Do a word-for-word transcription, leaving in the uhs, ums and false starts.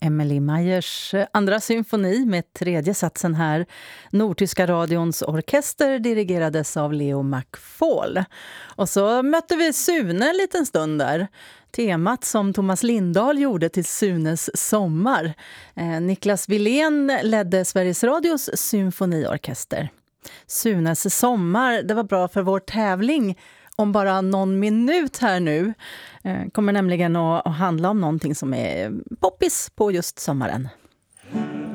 Emilie Mayers andra symfoni med tredje satsen här. Nordtyska radions orkester dirigerades av Leo McFall. Och så mötte vi Sune en liten stund där. Temat som Thomas Lindahl gjorde till Sunes sommar. Eh, Niklas Wilén ledde Sveriges Radios symfoniorkester. Sunes sommar, det var bra för vår tävling om bara någon minut här nu. Eh, kommer nämligen att, att handla om någonting som är poppis på just sommaren.